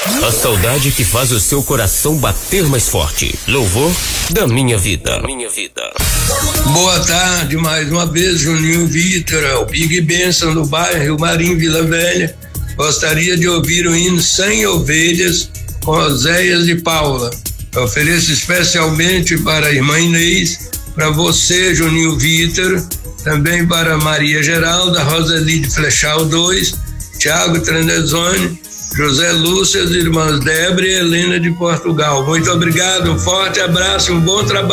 A saudade que faz o seu coração bater mais forte. Louvor da minha vida. Boa tarde, mais uma vez, Juninho Vitor, o Big Benção do bairro Marim, Vila Velha. Gostaria de ouvir o hino 100 Ovelhas com Oséias e Paula. Eu ofereço especialmente para a irmã Inês, para você, Juninho Vitor, também para Maria Geralda, Rosalide Flechal 2, Tiago Trandezoni, José Lúcio, as irmãs Débora e Helena de Portugal. Muito obrigado, um forte abraço, um bom trabalho.